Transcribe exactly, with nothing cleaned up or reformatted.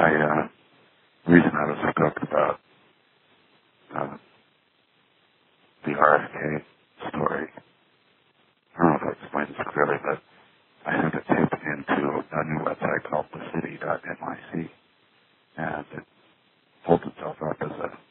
I, uh, the reason I was hooked about uh, the R F K story, I don't know if I explained this clearly, but I had to tip into a new website called the city dot N Y C, and it holds itself up as a